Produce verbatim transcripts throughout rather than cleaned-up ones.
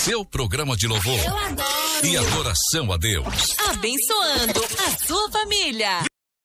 seu programa de louvor. Eu adoro. E adoração a Deus. Abençoando a sua família.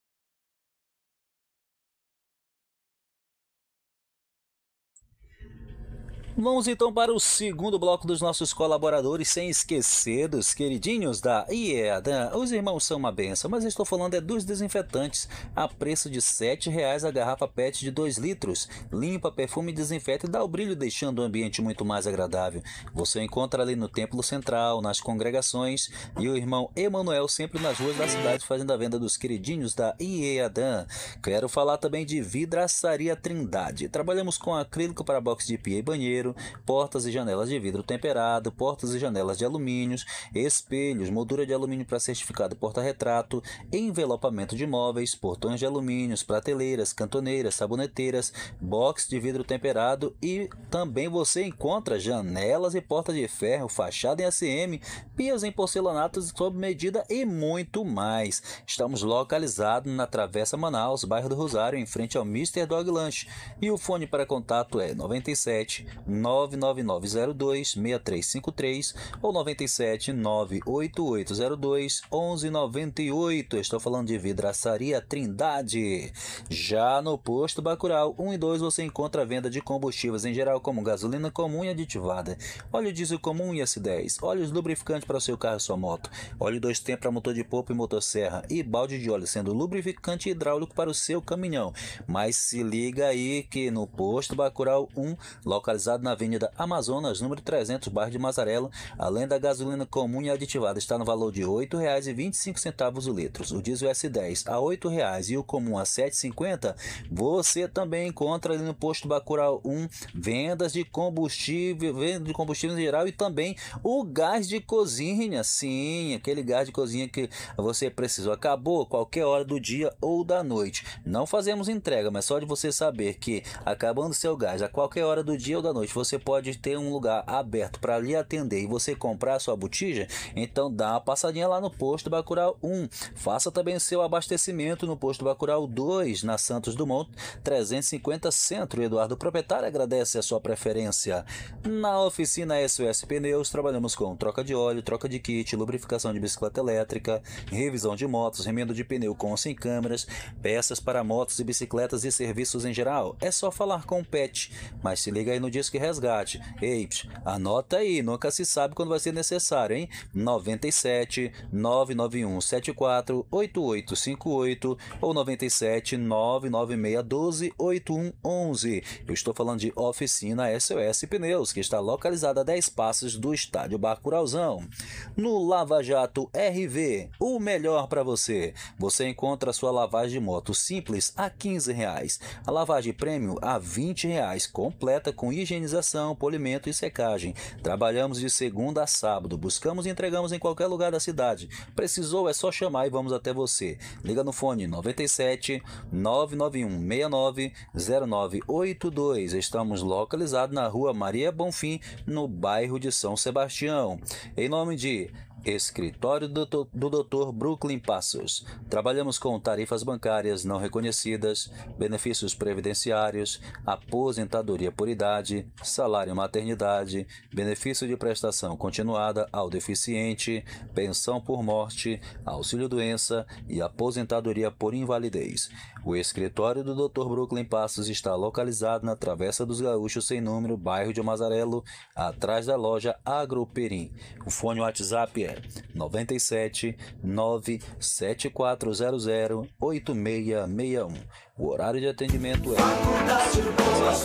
Vamos então para o segundo bloco dos nossos colaboradores, sem esquecer dos queridinhos da IEADAN. Os irmãos são uma benção, mas estou falando é dos desinfetantes, a preço de sete reais a garrafa P E T de dois litros. Limpa, perfume, desinfeta e dá o brilho, deixando o ambiente muito mais agradável. Você encontra ali no Templo Central, nas congregações, e o irmão Emanuel sempre nas ruas da cidade fazendo a venda dos queridinhos da IEADAN. Quero falar também de Vidraçaria Trindade. Trabalhamos com acrílico para box de pia e banheiro, portas e janelas de vidro temperado, portas e janelas de alumínio, espelhos, moldura de alumínio para certificado porta-retrato, envelopamento de móveis, portões de alumínio, prateleiras, cantoneiras, saboneteiras, box de vidro temperado e também você encontra janelas e portas de ferro, fachada em A C M, pias em porcelanato sob medida e muito mais. Estamos localizados na Travessa Manaus, bairro do Rosário, em frente ao mister Dog Lunch. E o fone para contato é noventa e sete, nove nove nove zero dois, seis três cinco três ou noventa e sete, nove oito oito zero dois, onze noventa e oito. Estou falando de Vidraçaria Trindade. Já no posto Bacurau um e dois você encontra a venda de combustíveis em geral, como gasolina comum e aditivada, óleo diesel comum e S dez, óleos lubrificantes para o seu carro e sua moto, óleo dois tempos para motor de polpa e motosserra e balde de óleo sendo lubrificante hidráulico para o seu caminhão. Mas se liga aí que no posto Bacurau um, localizado na Avenida Amazonas, número trezentos, bairro de Mazarelo, além da gasolina comum e aditivada está no valor de oito reais e vinte e cinco centavos o litro, o diesel S dez a oito reais e o comum a sete reais e cinquenta centavos, você também encontra ali no posto Bacurau um vendas de combustível, venda de combustível em geral e também o gás de cozinha, sim, aquele gás de cozinha que você precisou, acabou qualquer hora do dia ou da noite. Não fazemos entrega, mas só de você saber que acabando seu gás a qualquer hora do dia ou da noite, você pode ter um lugar aberto para lhe atender e você comprar a sua botija, então dá uma passadinha lá no posto Bacurau um. Faça também seu abastecimento no posto Bacurau dois, na Santos Dumont, trezentos e cinquenta Centro. Eduardo Proprietário agradece a sua preferência. Na oficina S O S Pneus, trabalhamos com troca de óleo, troca de kit, lubrificação de bicicleta elétrica, revisão de motos, remendo de pneu com ou sem câmeras, peças para motos e bicicletas e serviços em geral. É só falar com o Pet, mas se liga aí no Disque Resgate. Ei, anota aí, nunca se sabe quando vai ser necessário, hein? noventa e sete, nove nove um sete quatro, oito oito cinco oito ou noventa e sete, nove nove seis um dois, oito um um um. Eu estou falando de oficina S O S Pneus, que está localizada a dez passos do estádio Bacurauzão. No Lava Jato R V, o melhor para você. Você encontra a sua lavagem de moto simples a quinze reais, a lavagem premium a vinte reais, completa com higienização, polimento e secagem. Trabalhamos de segunda a sábado, buscamos e entregamos em qualquer lugar da cidade. Precisou, é só chamar e vamos até você. Liga no fone noventa e sete, nove nove um seis nove, zero nove oito dois. Estamos localizados na rua Maria Bonfim, no bairro de São Sebastião. Em nome de Escritório do doutor Brooklyn Passos. Trabalhamos com tarifas bancárias não reconhecidas, benefícios previdenciários, aposentadoria por idade, salário maternidade, benefício de prestação continuada ao deficiente, pensão por morte, auxílio-doença e aposentadoria por invalidez. O escritório do doutor Brooklyn Passos está localizado na Travessa dos Gaúchos sem número, bairro de Mazarelo, atrás da loja Agroperim. O fone WhatsApp é noventa e sete, nove sete quatro zero zero, oito seis seis um. O horário de atendimento é... Faculdade Boas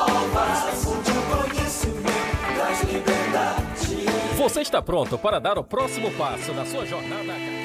Novas, onde o conhecimento traz liberdade. Você está pronto para dar o próximo passo na sua jornada acadêmica?